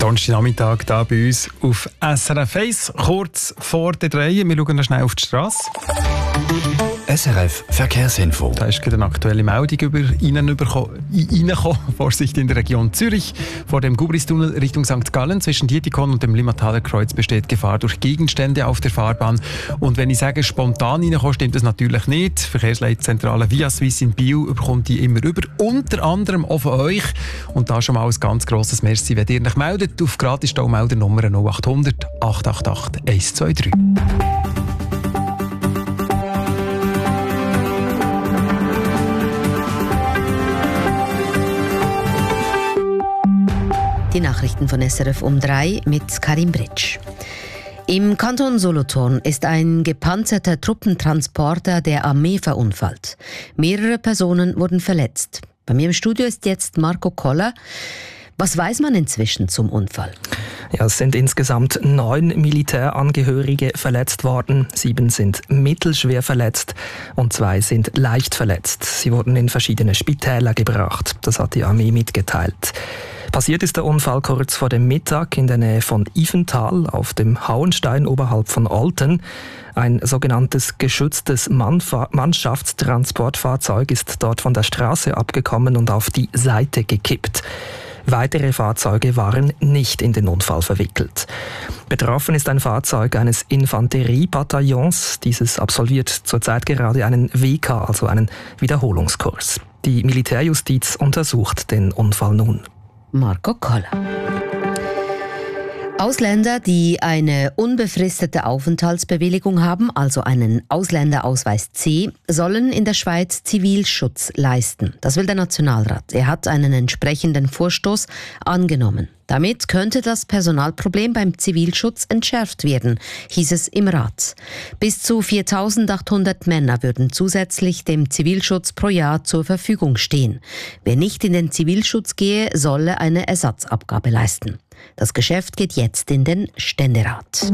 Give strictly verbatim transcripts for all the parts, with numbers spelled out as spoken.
Donnerstagnachmittag hier bei uns auf S R F eins, kurz vor der drei. Wir schauen noch schnell auf die Straße. S R F Verkehrsinfo. Da ist gerade eine aktuelle Meldung über Ihnen reingekommen. Vorsicht in der Region Zürich. Vor dem Gubristunnel Richtung Sankt Gallen zwischen Dietikon und dem Limmataler Kreuz besteht Gefahr durch Gegenstände auf der Fahrbahn. Und wenn ich sage, spontan reinkommen, stimmt das natürlich nicht. Die Verkehrsleitzentrale Via Suisse in Biel bekommt die immer über. Unter anderem auch von euch. Und da schon mal ein ganz grosses Merci, wenn ihr euch meldet auf Gratis-Staumeldernummer null acht hundert acht acht acht eins zwei drei. Die Nachrichten von S R F um drei mit Karim Britsch. Im Kanton Solothurn ist ein gepanzerter Truppentransporter der Armee verunfallt. Mehrere Personen wurden verletzt. Bei mir im Studio ist jetzt Marco Koller. Was weiß man inzwischen zum Unfall? Ja, es sind insgesamt neun Militärangehörige verletzt worden. Sieben sind mittelschwer verletzt und zwei sind leicht verletzt. Sie wurden in verschiedene Spitäler gebracht. Das hat die Armee mitgeteilt. Passiert ist der Unfall kurz vor dem Mittag in der Nähe von Ivental auf dem Hauenstein oberhalb von Olten. Ein sogenanntes geschütztes Mannfa- Mannschaftstransportfahrzeug ist dort von der Straße abgekommen und auf die Seite gekippt. Weitere Fahrzeuge waren nicht in den Unfall verwickelt. Betroffen ist ein Fahrzeug eines Infanteriebataillons. Dieses absolviert zurzeit gerade einen W K, also einen Wiederholungskurs. Die Militärjustiz untersucht den Unfall nun. Marco Koller. Ausländer, die eine unbefristete Aufenthaltsbewilligung haben, also einen Ausländerausweis C, sollen in der Schweiz Zivilschutz leisten. Das will der Nationalrat. Er hat einen entsprechenden Vorstoß angenommen. Damit könnte das Personalproblem beim Zivilschutz entschärft werden, hieß es im Rat. Bis zu viertausendachthundert Männer würden zusätzlich dem Zivilschutz pro Jahr zur Verfügung stehen. Wer nicht in den Zivilschutz gehe, solle eine Ersatzabgabe leisten. Das Geschäft geht jetzt in den Ständerat.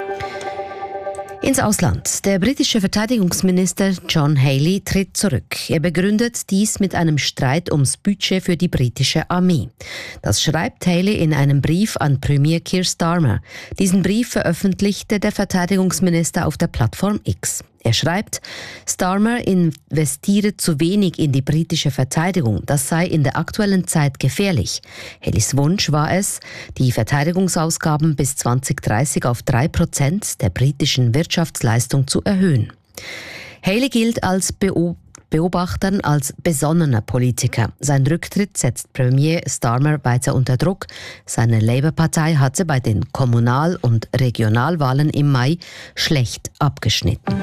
Ins Ausland. Der britische Verteidigungsminister John Healey tritt zurück. Er begründet dies mit einem Streit ums Budget für die britische Armee. Das schreibt Healey in einem Brief an Premier Keir Starmer. Diesen Brief veröffentlichte der Verteidigungsminister auf der Plattform X. Er schreibt, Starmer investiere zu wenig in die britische Verteidigung. Das sei in der aktuellen Zeit gefährlich. Haleys Wunsch war es, die Verteidigungsausgaben bis zwanzig dreißig auf drei Prozent der britischen Wirtschaftsleistung zu erhöhen. Haley gilt als Beobachter Beobachtern als besonnener Politiker. Sein Rücktritt setzt Premier Starmer weiter unter Druck. Seine Labour-Partei hatte bei den Kommunal- und Regionalwahlen im Mai schlecht abgeschnitten.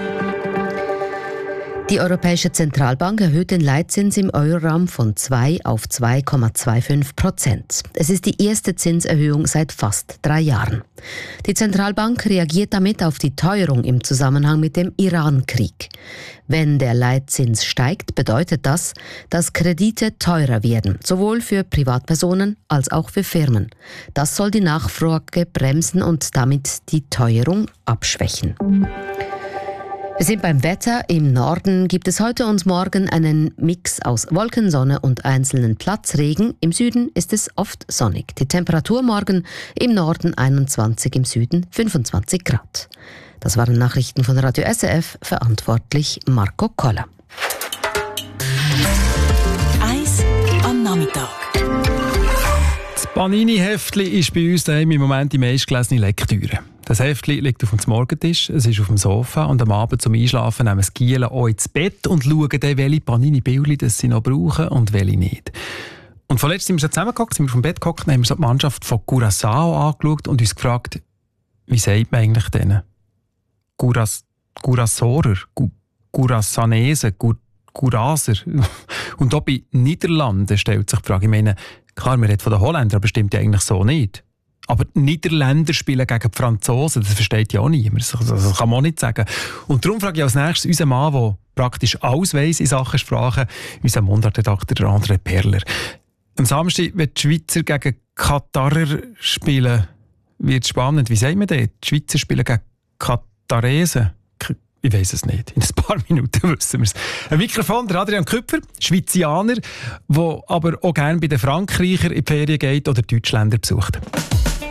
Die Europäische Zentralbank erhöht den Leitzins im Euroraum von zwei auf zwei Komma fünfundzwanzig Prozent. Es ist die erste Zinserhöhung seit fast drei Jahren. Die Zentralbank reagiert damit auf die Teuerung im Zusammenhang mit dem Iran-Krieg. Wenn der Leitzins steigt, bedeutet das, dass Kredite teurer werden, sowohl für Privatpersonen als auch für Firmen. Das soll die Nachfrage bremsen und damit die Teuerung abschwächen. Wir sind beim Wetter. Im Norden gibt es heute und morgen einen Mix aus Wolken, Sonne und einzelnen Platzregen. Im Süden ist es oft sonnig. Die Temperatur morgen im Norden einundzwanzig, im Süden fünfundzwanzig Grad. Das waren Nachrichten von Radio S R F, verantwortlich Marco Koller. Eis am Nachmittag. Das Panini-Heftli ist bei uns daheim im Moment die meistgelesene Lektüre. Das Heftli liegt auf dem Morgentisch, es ist auf dem Sofa und am Abend zum Einschlafen nehmen das Gielen auch ins Bett und schauen dann, welche Panini-Bildchen sie noch brauchen und welche nicht. Und vorletzt sind wir so zusammengeguckt, sind wir vom Bett geguckt, haben wir so die Mannschaft von Curaçao angeschaut und uns gefragt, wie sagt man eigentlich denen? Curas, Curaçaoer, Curaçanesen, Curaser. Und auch bei Niederlanden stellt sich die Frage, ich meine, klar, man redet von den Holländern, aber stimmt ja eigentlich so nicht. Aber die Niederländer spielen gegen die Franzosen, das versteht ja auch niemand. Das, das kann man auch nicht sagen. Und darum frage ich als nächstes unseren Mann, der praktisch alles weiss in Sachen Sprache, unseren Mundartredakteur André Perler. Am Samstag, wenn die Schweizer gegen Katarer spielen, wird es spannend. Wie sagt man das? Die Schweizer spielen gegen Kataresen. Ich weiss es nicht. In ein paar Minuten wissen wir es. Ein Mikrofon, der Adrian Küpfer, Schweizianer, der aber auch gerne bei den Frankreichern in die Ferien geht oder Deutschländer besucht.